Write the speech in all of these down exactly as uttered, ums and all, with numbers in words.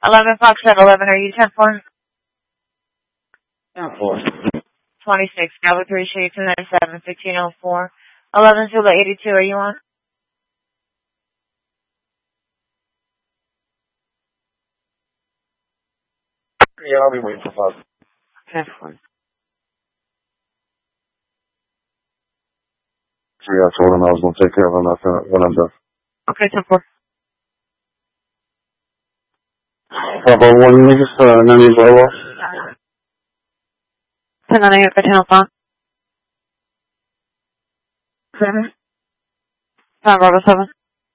eleven Fox at eleven, are you ten four? ten four. twenty-six, Bravo three, Shade two ninety-seven, fifteen oh four. eleven Zulu eighty-two, are you on? Yeah, I'll be waiting for Fox. ten four. Yeah, I told him I was going to take care of him after when I'm done. Okay, ten four. Bravo one, niggas, uh, none of these Bravo. ten nine eight, ten oh five. seven. ten Bravo seven.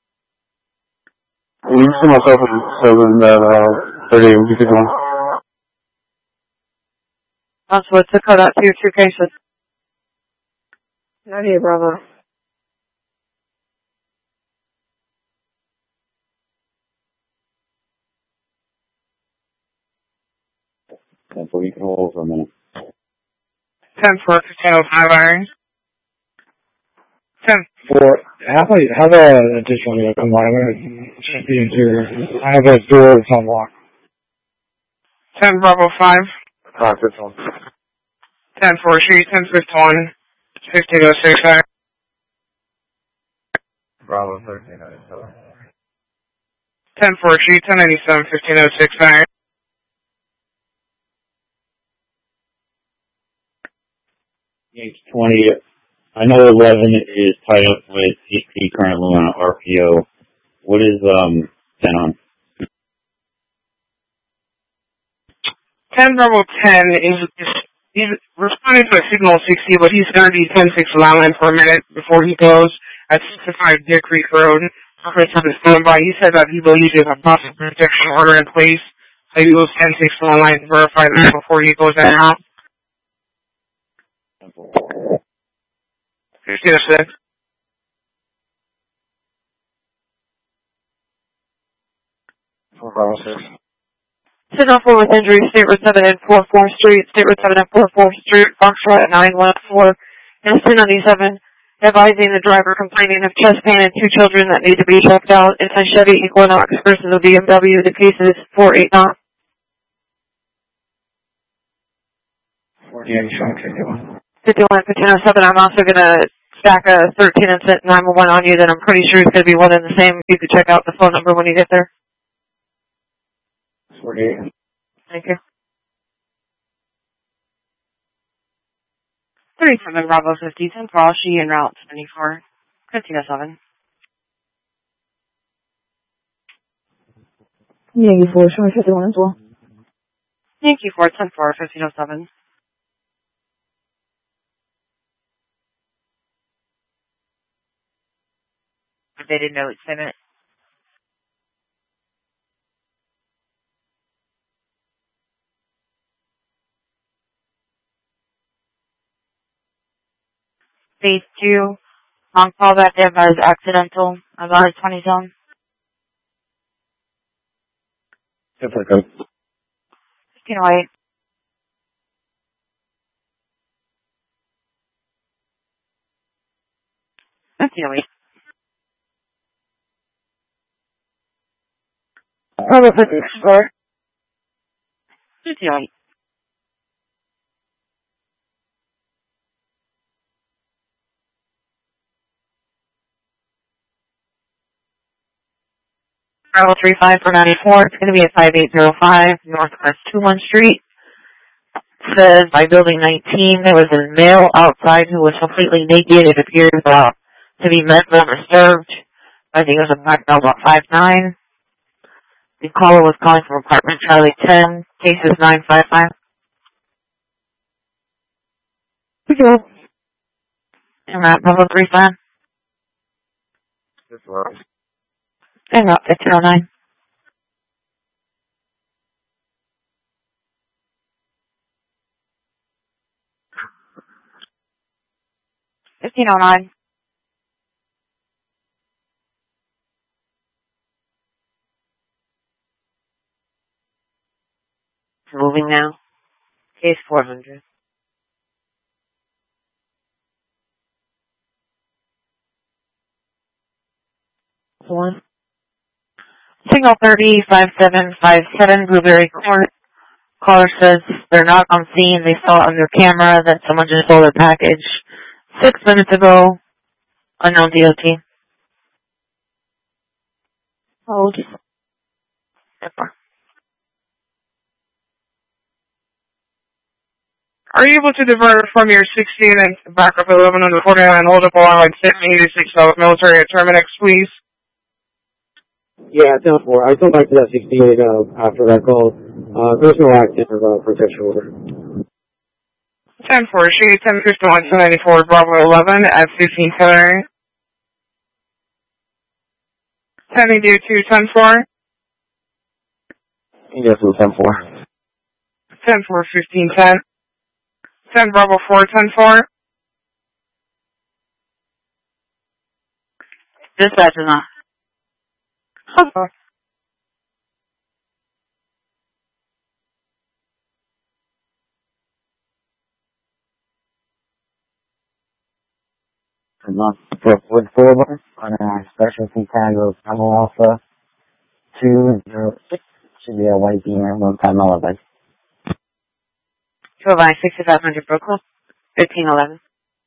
You can see myself at seven, that, uh, thirty, we keep going. That's what's the code out to your two cases. ninety-eight Bravo. ten four, you can hold for a minute. ten four, fifteen oh five iron. ten four. How about, how about additionally, come on, I'm going to check the interior. I have a door that's unlocked. ten Bravo five. five fifty-one. ten four, Street, ten fifty-one, fifteen oh six iron. Bravo thirteen ninety-seven. ten four, Street, ten ninety-seven, fifteen oh six iron. H twenty, I know eleven is tied up with H P currently on R P O. What is um ten on? ten Bravo ten is, is he's responding to a signal sixty, but he's going to be ten six allowing for a minute before he goes at sixty-five Deer Creek Road. Chris on the standby. He said that he believes there's a possible protection order in place. So he goes ten six online to verify that before he goes in and out. fifteen oh six. four Bravo six. ten oh four with injury, State Road seven and forty-fourth Street, State Road seven and forty-fourth Street, Foxtrot at nine one four, and two ninety-seven, advising the driver complaining of chest pain and two children that need to be checked out. It's a Chevy Equinox versus a B M W. The case is four eight nine. forty-eight, fifty-one. fifty-one, fifteen oh seven, I'm also going to stack a thirteen and set nine one one on you that I'm pretty sure is going to be one and the same. You can check out the phone number when you get there. forty-eight. Thank you. thirty-seven Bravo fifty, ten for She and Route seventy-four, fifteen oh seven. Yankee four, showing fifty-one as well. Yankee four, ten four, fifteen oh seven. Updated notes, Senate. Phase two, on call back there as accidental, about twenty zone. Different code. fifteen oh eight. fifteen oh eight. Bravo fifty-four. fifteen oh eight. Bravo three five for ninety-four. It's going to be at five eight zero five Northwest two one Street. It says by building nineteen, there was a male outside who was completely naked. It appears uh, to be mental disturbed. I think it was a black belt about five nine. The caller was calling from apartment Charlie ten. Case is nine five five. Okay. And that Bravo three five. This one. And Route fifteen oh nine. fifteen oh nine. Moving now. Case four hundred. One. Signal thirty, five seven five seven, Blueberry Court. Caller says they're not on scene. They saw on their camera that someone just stole their package six minutes ago. Unknown D O T. Hold. Are you able to divert from your sixteen and back up eleven under forty-nine, hold up along like seven eighty-six South Military at Terminex, please? Yeah, ten four. I come back to that sixty-eight uh, after that call. Uh, there's no active uh, protection order. ten four, she ten fifty-one to ninety-four, Bravo eleven at fifteen February. Sending you to ten four. Yes, it was ten four. ten four, fifteen ten. ten Bravo four, ten four. Dispatch is on. Okay. Brookwood Boulevard on our specialty cargo Bravo Alpha two zero six. Should be a white beamer, one time elevator. two oh nine, sixty-five hundred Brooklyn, fifteen eleven.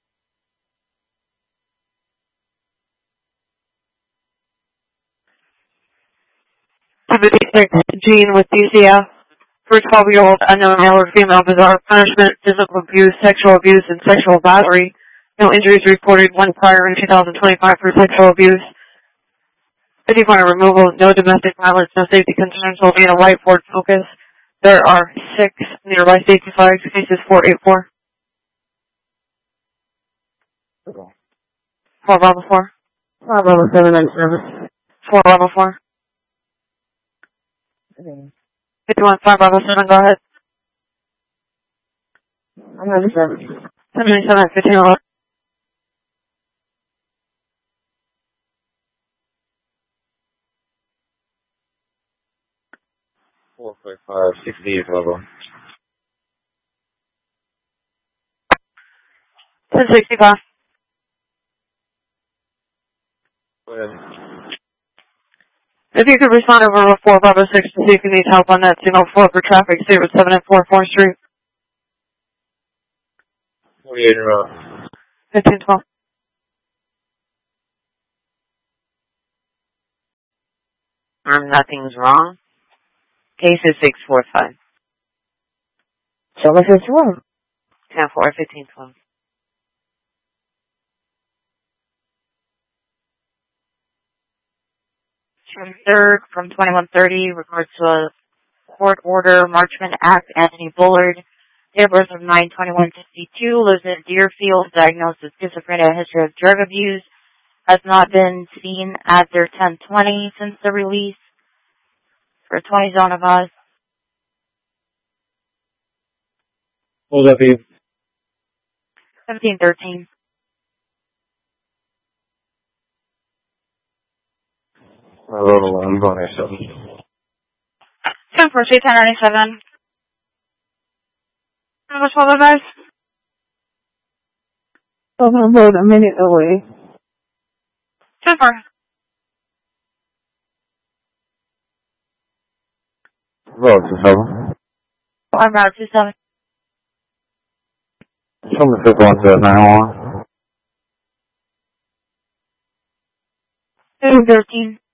Gene with D C F. For a twelve-year-old unknown male or female, bizarre punishment, physical abuse, sexual abuse, and sexual battery. No injuries reported. One prior in two thousand twenty-five for sexual abuse. fifty point removal. No domestic violence. No safety concerns. Will be in a white Ford Focus. There are six nearby safety flags. Cases four eight four. four Bravo four. five Bravo seven nine seven. four Bravo four. fifty-one, five Bravo seven, go ahead. I'm ready, seven. seven ninety-seven, fifteen eleven. four five five, sixty-eight level. ten sixty-five. Go ahead. If you could respond over four Bravo six to see if you need help on that signal four for traffic, stay with seven and four, fourth Street. forty-eight in a row. fifteen twelve. Um, nothing's wrong. Case is six four five. Show us what's wrong. ten four, fifteen twelve. June third from twenty-one thirty, regards to a court order, Marchman Act, Anthony Bullard, date of birth of nine twenty-one fifty-two, lives in Deerfield, diagnosed with schizophrenia, history of drug abuse, has not been seen after ten twenty since the release for twenty zone of us. Hold up, Eve. seventeen thirteen. I wrote a line, going at seven. ten four, ten ninety-seven. What's all the guys? Talking about a minute away. ten four. Road to seven. I'm route two seven. Show me six one to nine one. two thirteen.